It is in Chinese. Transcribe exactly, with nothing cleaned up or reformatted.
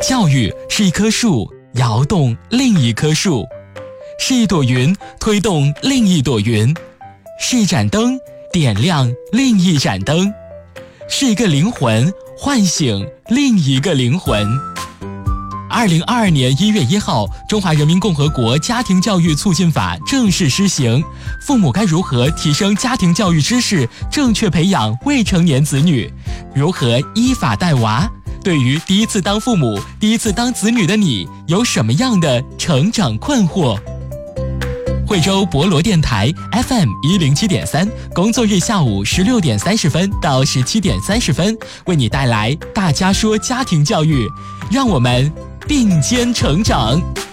教育是一棵树摇动另一棵树，是一朵云推动另一朵云，是一盏灯点亮另一盏灯，是一个灵魂唤醒另一个灵魂。二零二二年一月一号，《中华人民共和国家庭教育促进法》正式施行。父母该如何提升家庭教育知识，正确培养未成年子女？如何依法带娃？对于第一次当父母、第一次当子女的你，有什么样的成长困惑？惠州博罗电台 F M 一零七点三，工作日下午十六点三十分到十七点三十分，为你带来大家说家庭教育，让我们并肩成长。